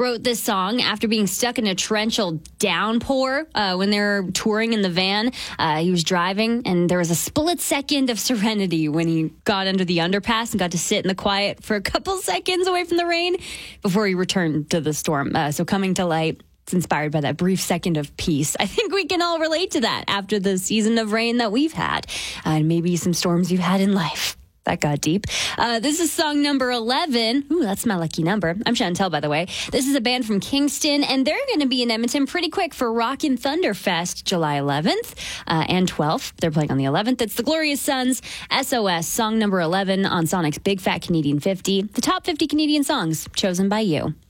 wrote this song after being stuck in a torrential downpour when they were touring in the van. He was driving, and there was a split second of serenity when he got under the underpass and got to sit in the quiet for a couple seconds away from the rain before he returned to the storm. So Coming to Light, it's inspired by that brief second of peace. I think we can all relate to that after the season of rain that we've had, and maybe some storms you've had in life. That got deep. This is song number 11. Ooh, that's my lucky number. I'm Chantel, by the way. This is a band from Kingston, and they're going to be in Edmonton pretty quick for Rockin' Thunder Fest, July 11th and 12th. They're playing on the 11th. It's the Glorious Sons, SOS, song number 11 on Sonic's Big Fat Canadian 50. The top 50 Canadian songs chosen by you.